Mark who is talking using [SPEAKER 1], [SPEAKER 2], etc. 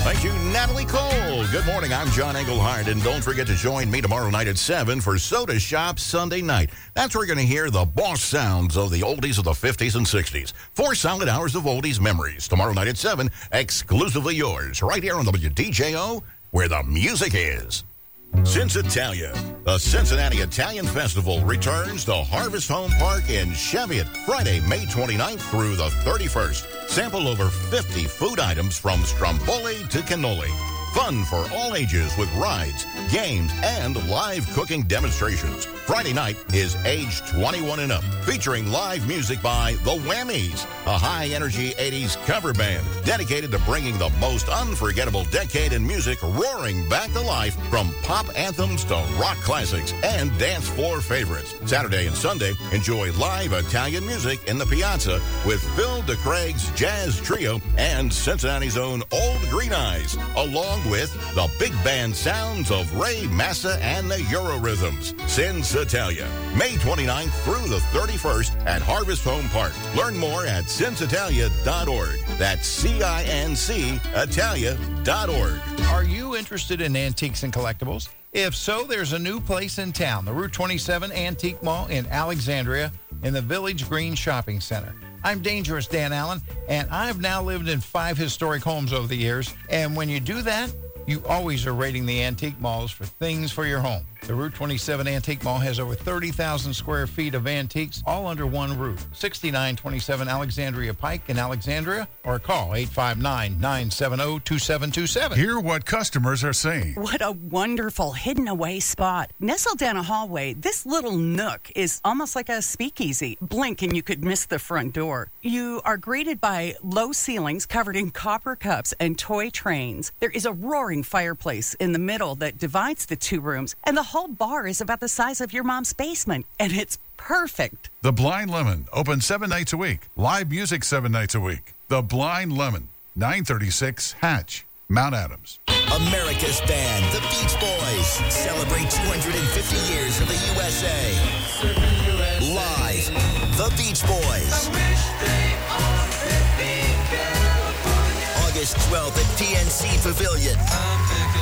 [SPEAKER 1] Thank you, Natalie Cole. Good morning. I'm John Englehart, and don't forget to join me tomorrow night at 7 for Soda Shop Sunday night. That's where you're going to hear the boss sounds of the oldies of the 50s and 60s. 4 solid hours of oldies memories. Tomorrow night at 7, exclusively yours, right here on WDJO, where the music is. Since Italia, the Cincinnati Italian Festival returns to Harvest Home Park in Cheviot, Friday, May 29th through the 31st. Sample over 50 food items from stromboli to cannoli. Fun for all ages with rides, games, and live cooking demonstrations. Friday night is age 21 and up, featuring live music by The Whammies, a high-energy 80s cover band dedicated to bringing the most unforgettable decade in music roaring back to life, from pop anthems to rock classics and dance floor favorites. Saturday and Sunday, enjoy live Italian music in the Piazza with Phil DeCraig's Jazz Trio and Cincinnati's own Old Green Eyes, along with the big band sounds of Ray Massa and the Eurorhythms. Cin's Italia, May 29th through the 31st at Harvest Home Park. Learn more at cincitalia.org. That's C-I-N-C Italia.org.
[SPEAKER 2] Are you interested in antiques and collectibles? If so, there's a new place in town, the Route 27 Antique Mall in Alexandria in the Village Green Shopping Center. I'm Dangerous Dan Allen, and I've now lived in 5 historic homes over the years. And when you do that, you always are raiding the antique malls for things for your home. The Route 27 Antique Mall has over 30,000 square feet of antiques, all under one roof. 6927 Alexandria Pike in Alexandria, or call 859-970-2727.
[SPEAKER 3] Hear what customers are saying.
[SPEAKER 4] What a wonderful hidden away spot. Nestled down a hallway, this little nook is almost like a speakeasy. Blink and you could miss the front door. You are greeted by low ceilings covered in copper cups and toy trains. There is a roaring fireplace in the middle that divides the 2 rooms, and the whole bar is about the size of your mom's basement, and it's perfect.
[SPEAKER 3] The Blind Lemon, open 7 nights a week. Live music 7 nights a week. The Blind Lemon, 936 Hatch, Mount Adams.
[SPEAKER 5] America's band, the Beach Boys, celebrate 250 years of the USA. Live, the Beach Boys. August 12th at PNC Pavilion.